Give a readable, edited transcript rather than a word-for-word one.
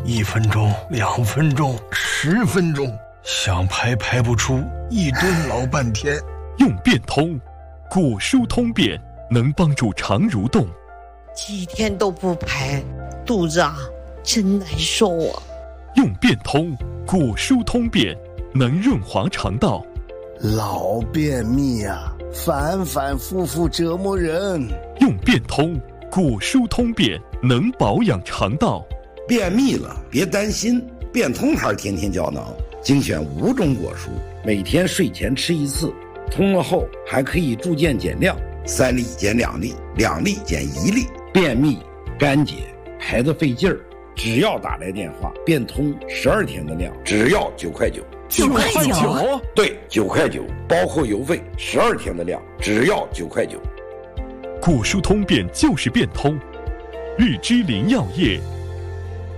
1分钟、2分钟、10分钟，想排排不出，一蹲老半天。 用变通，果蔬通便，能帮助肠蠕动。 几天都不排，肚子真难受啊。 用变通，果蔬通便，能润滑肠道。 老便秘反反复复折磨人。 用变通，果蔬通便，能保养肠道。 便秘了别担心，变通牌天天胶囊精选5种果蔬，每天睡前吃1次，通了后还可以逐渐减量，3粒减2粒，2粒减1粒。便秘干结排得费劲儿，只要打来电话，变通12天的量，只要9块9。 9块9？ 对，9块9，包括邮费，12天的量，只要9块9。 果蔬通便就是变通，日之林药业。